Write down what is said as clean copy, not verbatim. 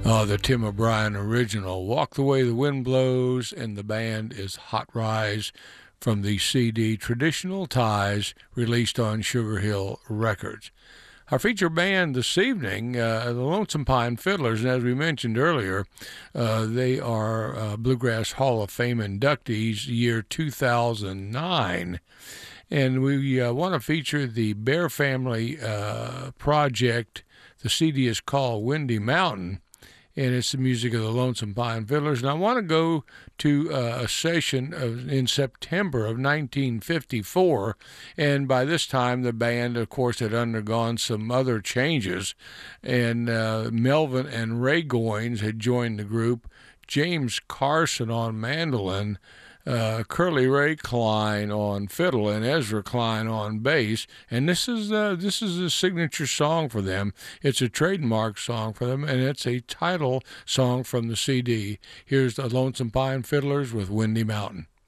The Tim O'Brien original, Walk the Way the Wind Blows, and the band is Hot Rise from the CD Traditional Ties, released on Sugar Hill Records. Our feature band this evening, the Lonesome Pine Fiddlers, and as we mentioned earlier, they are Bluegrass Hall of Fame inductees, year 2009. And we want to feature the Bear Family project. The CD is called Windy Mountain, and it's the music of the Lonesome Pine Fiddlers. And I want to go to a session in September of 1954, and by this time the band, of course, had undergone some other changes, and Melvin and Ray Goins had joined the group, James Carson on mandolin, Curly Ray Klein on fiddle, and Ezra Klein on bass. And this is a signature song for them. It's a trademark song for them, and it's a title song from the CD. Here's the Lonesome Pine Fiddlers with Windy Mountain.